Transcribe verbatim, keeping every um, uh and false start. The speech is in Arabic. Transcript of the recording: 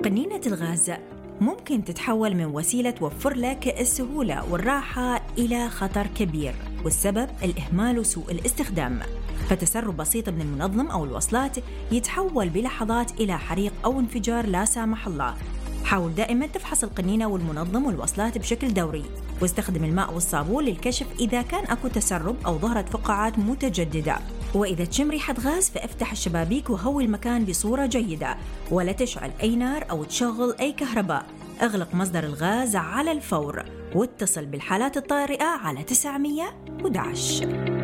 قنينة الغاز ممكن تتحول من وسيلة توفر لك السهولة والراحة إلى خطر كبير، والسبب الإهمال وسوء الاستخدام. فتسرب بسيط من المنظم أو الوصلات يتحول بلحظات إلى حريق أو انفجار لا سامح الله. حاول دائما تفحص القنينة والمنظم والوصلات بشكل دوري، واستخدم الماء والصابون للكشف إذا كان أكو تسرب أو ظهرت فقاعات متجددة. وإذا تشم ريحة غاز فافتح الشبابيك وهوي المكان بصورة جيدة، ولا تشعل أي نار أو تشغل أي كهرباء. اغلق مصدر الغاز على الفور، واتصل بالحالات الطارئة على تسعمية وإحدى عشر.